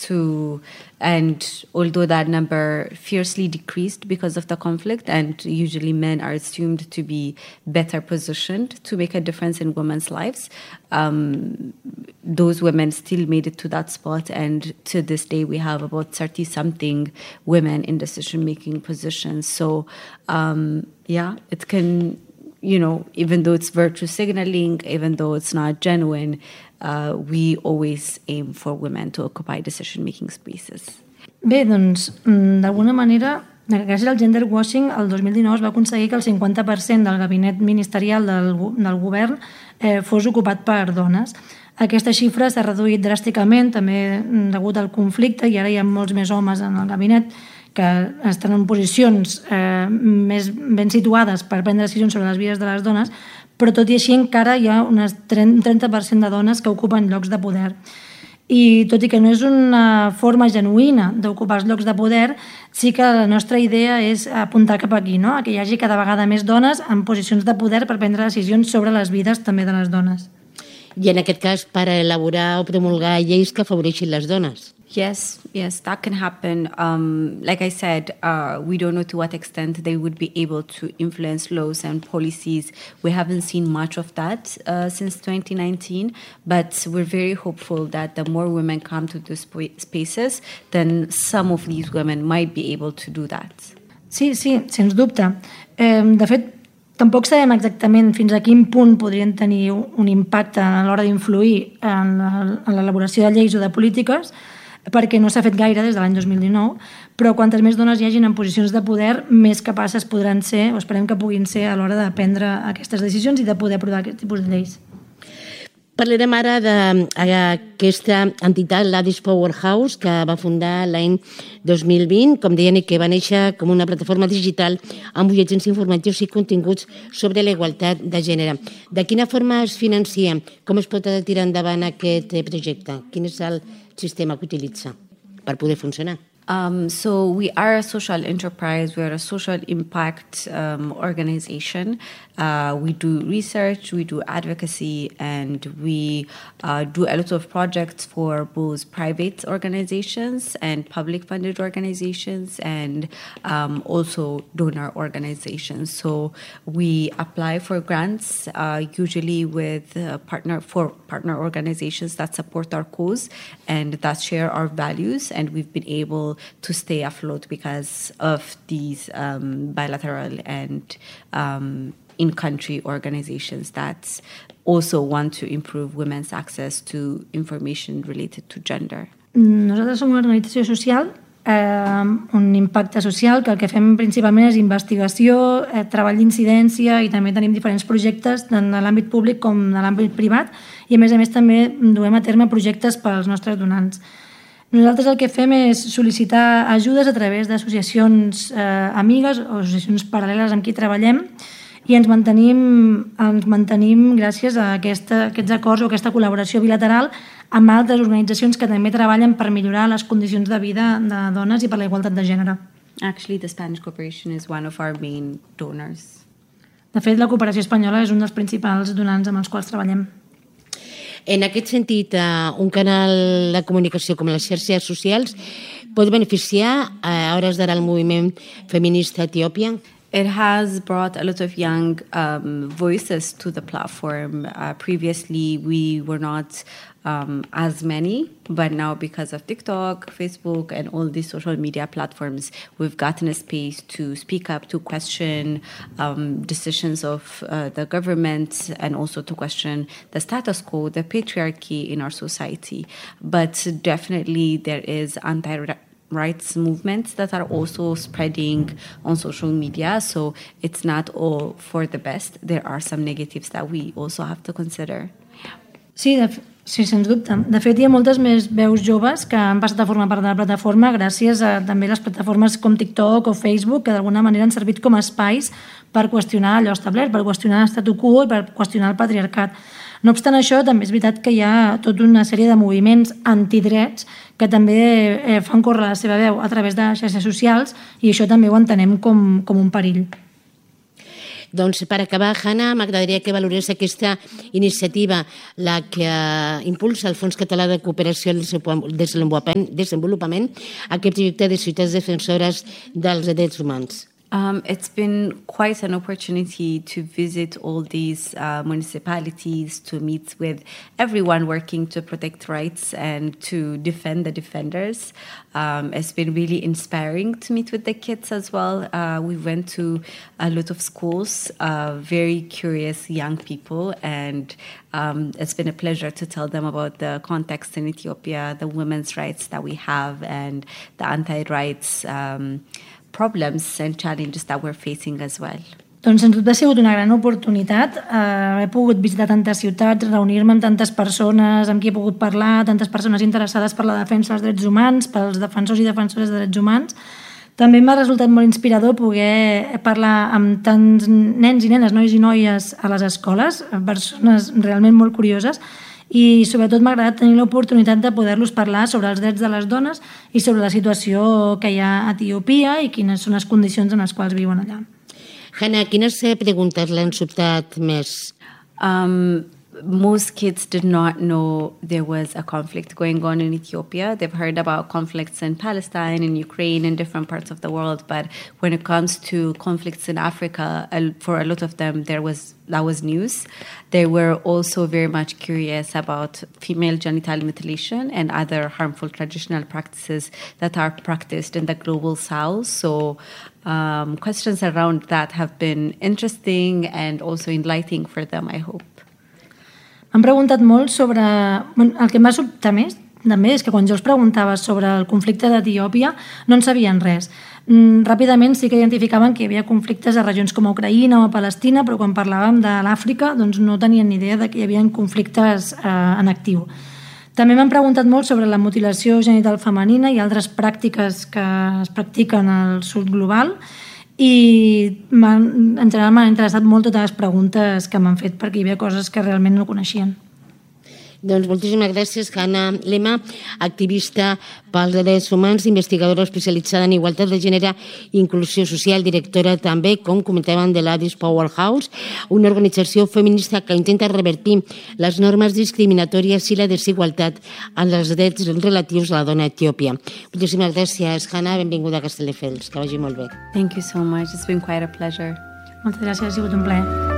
and although that number fiercely decreased because of the conflict, and usually men are assumed to be better positioned to make a difference in women's lives, those women still made it to that spot. And to this day, we have about 30-something women in decision-making positions. So, it can, even though it's virtue signaling, even though it's not genuine, we always aim for women to occupy decision-making spaces. Bé, doncs, d'alguna manera, gràcies al gender washing, el 2019 es va aconseguir que el 50% del gabinet ministerial del govern fos ocupat per dones. Aquesta xifra s'ha reduït dràsticament, també degut al conflicte, i ara hi ha molts més homes en el gabinet que estan en posicions més ben situades per prendre decisions sobre les vides de les dones, però tot i així encara hi ha un 30% de dones que ocupen llocs de poder. I tot i que no és una forma genuïna d'ocupar els llocs de poder, sí que la nostra idea és apuntar cap aquí, no? Que hi hagi cada vegada més dones en posicions de poder per prendre decisions sobre les vides també de les dones. I en aquest cas per elaborar o promulgar lleis que afavoreixin les dones. Yes, that can happen. Like I said, we don't know to what extent they would be able to influence laws and policies. We haven't seen much of that since 2019, but we're very hopeful that the more women come to these spaces, then some of these women might be able to do that. Sí, sens dubte. De fet, tampoc sabem exactament fins a quin punt podrien tenir un impacte a l'hora d'influir en l'elaboració de lleis o de polítiques, perquè no s'ha fet gaire des de l'any 2019, però quantes més dones hi hagin en posicions de poder, més capaces podran ser, o esperem que puguin ser, a l'hora de prendre aquestes decisions i de poder aprovar aquest tipus de lleis. Parlarem ara d'aquesta entitat, Ladies Powerhouse, que va fundar l'any 2020, com deien, i que va néixer com una plataforma digital amb butlletins informatius i continguts sobre la igualtat de gènere. De quina forma es financia? Com es pot tirar endavant aquest projecte? Quin és el sistema que utilitza per poder funcionar? So we are a social enterprise. We are a social impact organization. We do research, we do advocacy, and we do a lot of projects for both private organizations and public-funded organizations, and also donor organizations. So we apply for grants, usually with partner organizations that support our cause and that share our values, and we've been able to stay afloat because of these bilateral and in-country organizations that also want to improve women's access to information related to gender. Nosaltres som una organització social, un impacte social, que el que fem principalment és investigació, treball d'incidència, i també tenim diferents projectes tant a l'àmbit públic com a l'àmbit privat, i a més també duem a terme projectes pels nostres donants. Nosaltres el que fem és sol·licitar ajudes a través d'associacions amigues o associacions paral·leles amb qui treballem, i ens mantenim gràcies a aquests acords o aquesta col·laboració bilateral amb altres organitzacions que també treballen per millorar les condicions de vida de dones i per la igualtat de gènere. Actually, the Spanish Cooperation is one of our main donors. De fet, la cooperació espanyola és un dels principals donants amb els quals treballem. En aquest sentit, un canal de comunicació com les xarxes socials pot beneficiar a hores d'ara el moviment feminista a Etiòpia? It has brought a lot of young voices to the platform. Previously, we were not as many, but now because of TikTok, Facebook, and all these social media platforms, we've gotten a space to speak up, to question decisions of the government, and also to question the status quo, the patriarchy in our society. But definitely there is rights movements that are also spreading on social media, so it's not all for the best. There are some negatives that we also have to consider. Sí, sens dubte. De fet, hi ha moltes més veus joves que han passat a formar part de la plataforma gràcies a també les plataformes com TikTok o Facebook, que d'alguna manera han servit com a espais per qüestionar allò establert, per qüestionar l'estatu quo i per qüestionar el patriarcat. No obstant això, també és veritat que hi ha tota una sèrie de moviments antidrets que també fan córrer la seva veu a través de xarxes socials, i això també ho entenem com un perill. Doncs per acabar, Hanna, m'agradaria que valorés aquesta iniciativa, la que impulsa el Fons Català de Cooperació al Desenvolupament, aquest projecte de ciutats defensores dels drets humans. It's been quite an opportunity to visit all these municipalities, to meet with everyone working to protect rights and to defend the defenders. It's been really inspiring to meet with the kids as well. We went to a lot of schools, very curious young people, and it's been a pleasure to tell them about the context in Ethiopia, the women's rights that we have, and the anti-rights problems and challenges that we're facing as well. Doncs sens dubte ha sigut una gran oportunitat. He pogut visitar tantes ciutats, reunir-me amb tantes persones amb qui he pogut parlar, tantes persones interessades per la defensa dels drets humans, pels defensors i defensores de drets humans. També m'ha resultat molt inspirador poder parlar amb tants nens i nenes, nois i noies a les escoles, persones realment molt curioses, i sobretot m'ha agradat tenir l'oportunitat de poder-los parlar sobre els drets de les dones i sobre la situació que hi ha a Etiòpia i quines són les condicions en les quals viuen allà. Hanna, quines preguntes l'han sobtat més? Most kids did not know there was a conflict going on in Ethiopia. They've heard about conflicts in Palestine, in Ukraine, in different parts of the world. But when it comes to conflicts in Africa, for a lot of them, that was news. They were also very much curious about female genital mutilation and other harmful traditional practices that are practiced in the global south. So questions around that have been interesting and also enlightening for them, I hope. M'han preguntat molt sobre... El que m'ha sobtat més també és que quan jo els preguntava sobre el conflicte d'Etiòpia no en sabien res. Ràpidament sí que identificaven que hi havia conflictes a regions com a Ucraïna o a Palestina, però quan parlàvem de l'Àfrica doncs no tenien ni idea de que hi havia conflictes en actiu. També m'han preguntat molt sobre la mutilació genital femenina i altres pràctiques que es practiquen al sud global, i en general m'han interessat molt totes les preguntes que m'han fet perquè hi havia coses que realment no coneixien. Doncs moltíssimes gràcies, Hanna Lema, activista pels drets humans, investigadora especialitzada en igualtat de gènere i inclusió social, directora també, com comentàvem, de l'Addis Powerhouse, una organització feminista que intenta revertir les normes discriminatòries i la desigualtat en els drets relatius a la dona a Etiòpia. Moltíssimes gràcies, Hanna, benvinguda a Castelldefels, que vagi molt bé. Thank you so much. It's been quite a pleasure. Moltes gràcies, ha sigut un plaer.